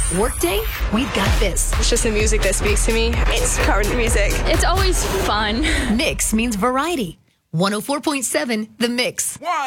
Workday, we've got this. It's just the music that speaks to me. It's current music. It's always fun. Mix means variety. 104.7 The Mix.